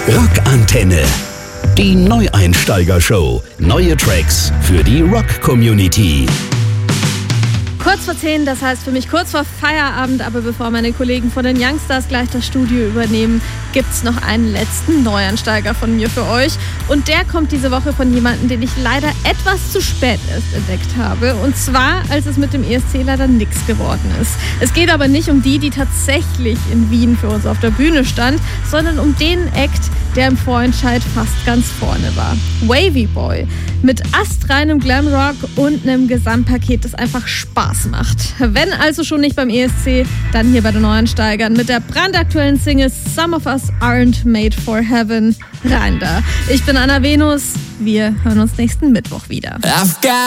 Rockantenne. Die Neueinsteiger-Show. Neue Tracks für die Rock-Community. Kurz vor 10, das heißt für mich kurz vor Feierabend, aber bevor meine Kollegen von den Youngstars gleich das Studio übernehmen, gibt's noch einen letzten Neueinsteiger von mir für euch. Und der kommt diese Woche von jemandem, den ich leider etwas zu spät erst entdeckt habe. Und zwar, als es mit dem ESC leider nichts geworden ist. Es geht aber nicht um die tatsächlich in Wien für uns auf der Bühne stand, sondern um den Act, der im Vorentscheid fast ganz vorne war. Wavy Boy. Mit astreinem Glamrock und einem Gesamtpaket, das einfach Spaß macht. Wenn also schon nicht beim ESC, dann hier bei den Neueinsteigern mit der brandaktuellen Single Some of Us Aren't Made for Heaven. Rein da. Ich bin Anna Venus. Wir hören uns nächsten Mittwoch wieder.